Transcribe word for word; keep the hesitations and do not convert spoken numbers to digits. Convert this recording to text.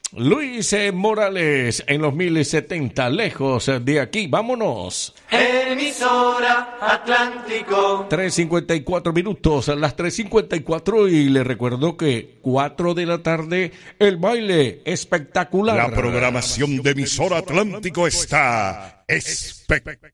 Luis Morales en los mil setenta, lejos de aquí, vámonos. Emisora Atlántico. tres cincuenta y cuatro minutos, a las tres cincuenta y cuatro, y le recuerdo que cuatro de la tarde, el baile espectacular. La programación de Emisora Atlántico está espectacular.